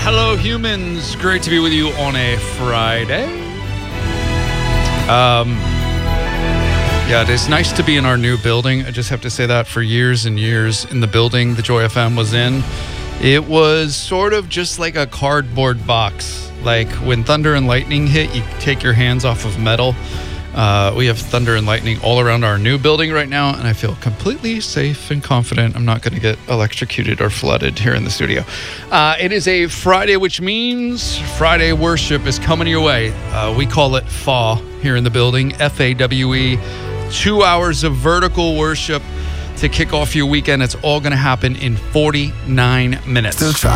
Hello, humans. Great to be with you on a Friday. Yeah, it is nice to be in our new building. I just have to say that for years and years in the building the Joy FM was in, it was sort of just like a cardboard box. Like when thunder and lightning hit, you take your hands off of metal. We have thunder and lightning all around our new building right now, and I feel completely safe and confident I'm not going to get electrocuted or flooded here in the studio. It is a Friday, which means Friday worship is coming your way. We call it FAW here in the building, FAWE. 2 hours of vertical worship to kick off your weekend. It's all going to happen in 49 minutes.